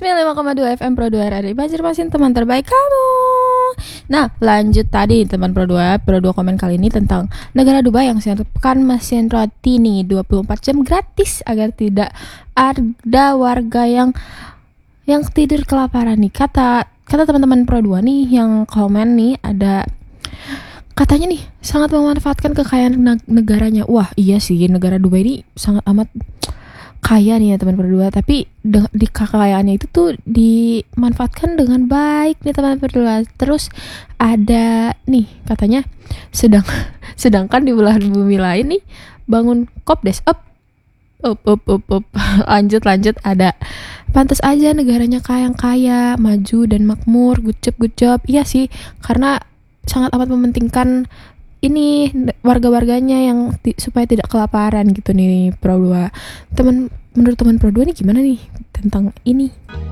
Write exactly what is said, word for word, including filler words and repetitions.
sembilan puluh lima koma dua F M Pro dua Radio Banjarmasin, teman terbaik kamu. Nah, lanjut tadi teman Pro dua, Pro dua komen kali ini tentang negara Dubai yang siapkan mesin roti nih dua puluh empat jam gratis agar tidak ada warga yang yang tidur kelaparan nih. Kata kata teman-teman Pro dua nih yang komen nih, ada katanya nih sangat memanfaatkan kekayaan negaranya. Wah, iya sih, negara Dubai ini sangat amat kaya nih ya teman berdua, tapi de- di kekayaannya itu tuh dimanfaatkan dengan baik nih teman berdua. Terus ada nih katanya sedang sedangkan di belahan bumi lain nih bangun kopdes up up up up up lanjut lanjut ada pantas aja negaranya kaya kaya maju dan makmur, good job good job. Iya sih, karena sangat amat mementingkan ini warga-warganya yang ti- supaya tidak kelaparan gitu nih Pro dua. Teman menurut teman Pro dua nih gimana nih tentang ini?